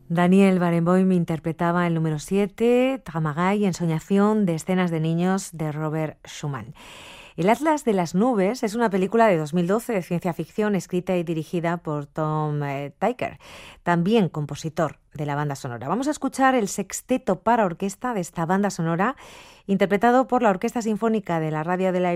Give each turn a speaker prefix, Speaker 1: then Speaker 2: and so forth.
Speaker 1: Daniel Barenboim interpretaba el número 7, Tamagai, Ensoñación de escenas de niños de Robert Schumann. El Atlas de las nubes es una película de 2012 de ciencia ficción escrita y dirigida por Tom Tykwer, también compositor de la banda sonora. Vamos a escuchar el sexteto para orquesta de esta banda sonora, interpretado por la Orquesta Sinfónica de la Radio de